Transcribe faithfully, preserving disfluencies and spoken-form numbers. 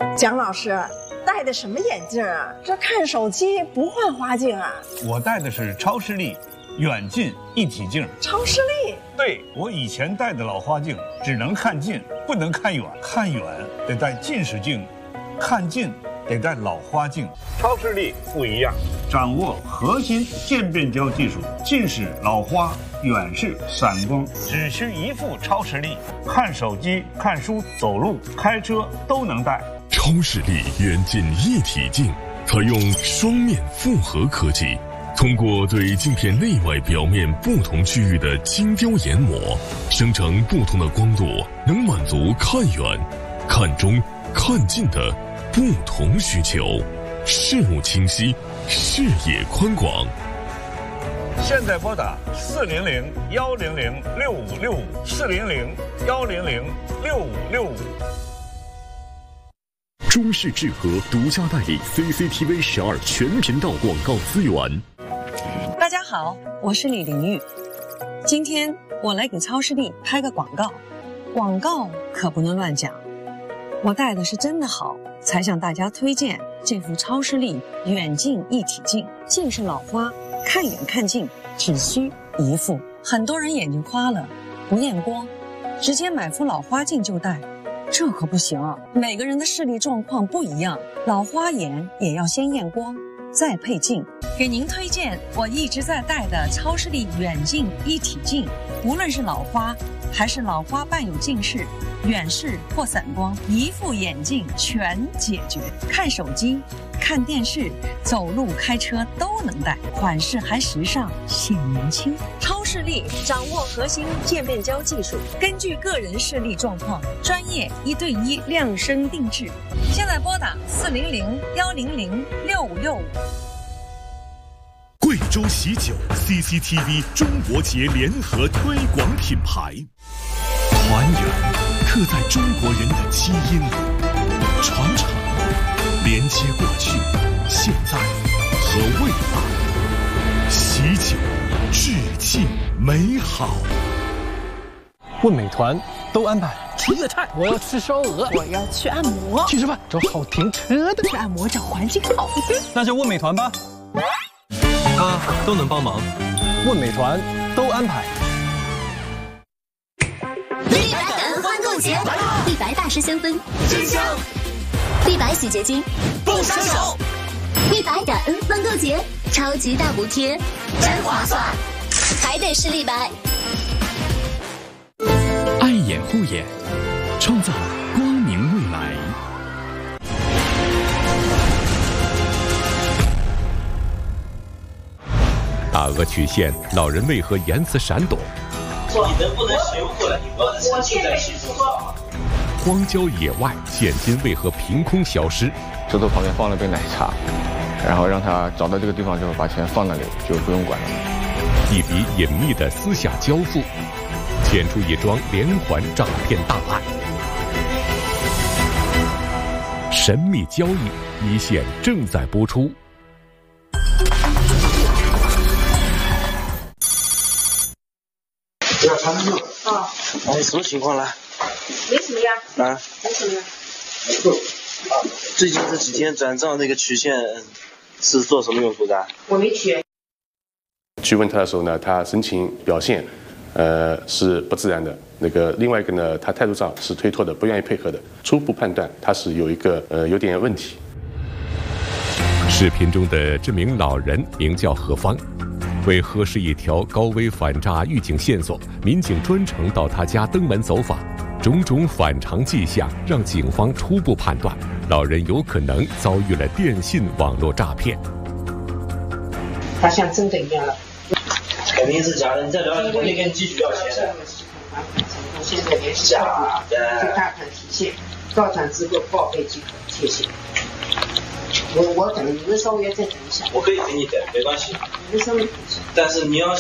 蒋老师戴的什么眼镜啊？这看手机不换花镜啊？ 我戴的是超视力远近一体镜。 超视力？ 对，我以前戴的老花镜只能看近，不能看远，看远得戴近视镜，看近得戴老花镜。超视力不一样，掌握核心渐变焦技术，近视、老花、远视、散光，只需一副超视力，看手机、看书、走路、开车都能戴。 超视力远近一体镜采用双面复合科技，通过对镜片内外表面不同区域的精雕研磨，生成不同的光度，能满足看远、看中、看近的不同需求，视物清晰，视野宽广。 现在拨打四零零幺零零六五六五四零零幺零零六五六五。 中视智和独家代理 C C T V 十二全频道广告资源。 大家好，我是李玲玉。今天我来给超视力拍个广告，广告可不能乱讲。我戴的是真的好，才向大家推荐这副超视力远近一体镜。近视老花，看远看近只需一副。很多人眼睛花了，不验光，直接买副老花镜就戴。这可不行啊！每个人的视力状况不一样，老花眼也要先验光，再配镜。给您推荐我一直在戴的超视力远近一体镜，无论是老花还是老花伴有近视、远视或散光，一副眼镜全解决。看手机、看电视、走路、开车都能戴，款式还时尚，显年轻。超视力掌握核心渐变焦技术，根据个人视力状况，专业一对一量身定制。现在拨打四零零幺零零六五六五。 贵州喜酒 C C T V 中国节联合推广品牌，团圆刻在中国人的基因里，传承连接过去、现在和未来，喜酒致敬美好。 问美团都安排吃粤菜， 我要吃烧鹅， 我要去按摩， 去吃饭找好停车的， 去按摩找环境好的， 那就问美团吧。他都能帮忙，问美团都安排。 立白感恩欢购节，立白大师香氛真香，立白洗洁精不伤手，立白感恩欢购节，超级大补贴，真划算，还得是立白。 爱眼护眼，创造光明未来。 大额曲线，老人为何言辞闪躲？ 你能不能使用过来？你不要沉浸在系统上。 荒郊野外，现金为何凭空消失？ 桌头旁边放了杯奶茶，然后让他找到这个地方之后，把钱放那里，就不用管了。 一笔隐秘的私下交付，牵出一桩连环诈骗大案。神秘交易，一线正在播出。 不要穿住啊！ 哎，什么情况了？ 没什么呀。 啊？ 没什么呀。 啊，最近这几天转账那个曲线是做什么用途的？ 我没取。 去问他的时候呢，他神情表现，呃，是不自然的。那个另外一个呢，他态度上是推脱的，不愿意配合的。初步判断他是有一个呃有点问题。 视频中的这名老人名叫何芳。为核实一条高危反诈预警线索，民警专程到他家登门走访，种种反常迹象让警方初步判断，老人有可能遭遇了电信网络诈骗。 他像真的一样了， 肯定是假的，你再聊，肯定跟你继续要钱的。 现在联系假的，就大款提现，到场之后报备即可，谢谢。我我等，你们稍微再等一下。 我可以给你等，没关系。 你们稍微等一下。 但是你要